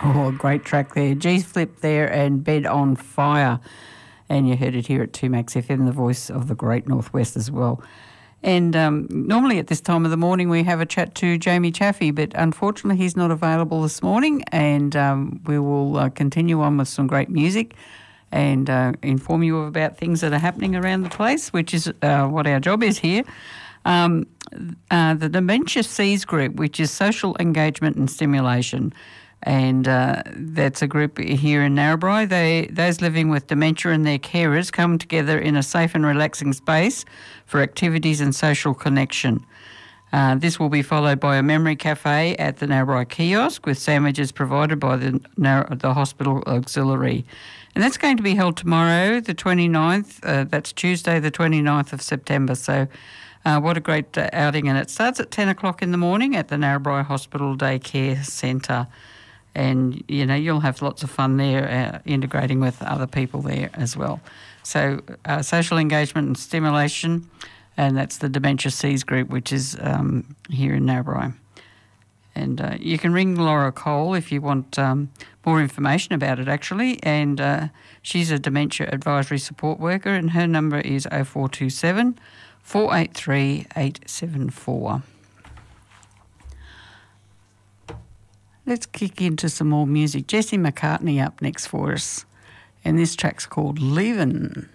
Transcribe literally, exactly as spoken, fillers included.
Oh, great track there. G-Flip there and Bed on Fire. And you heard it here at two Max F M, the voice of the Great Northwest as well. And um, normally at this time of the morning we have a chat to Jamie Chaffey, but unfortunately he's not available this morning, and um, we will uh, continue on with some great music and uh, inform you about things that are happening around the place, which is uh, what our job is here. Um, uh, the Dementia Seas Group, which is social engagement and stimulation, and uh, that's a group here in Narrabri. They, those living with dementia and their carers come together in a safe and relaxing space for activities and social connection. Uh, this will be followed by a memory cafe at the Narrabri kiosk with sandwiches provided by the, the hospital auxiliary. And that's going to be held tomorrow, the twenty-ninth. Uh, that's Tuesday, the twenty-ninth of September. So uh, what a great uh, outing. And it starts at ten o'clock in the morning at the Narrabri Hospital Daycare Centre. And, you know, you'll have lots of fun there, uh, integrating with other people there as well. So uh, social engagement and stimulation, and that's the Dementia Seas Group, which is um, here in Narrabri. And uh, you can ring Laura Cole if you want um, more information about it, actually. And uh, she's a dementia advisory support worker, and her number is oh four two seven, four eight three, eight seven four. Let's kick into some more music. Jesse McCartney up next for us. And this track's called Leavin'.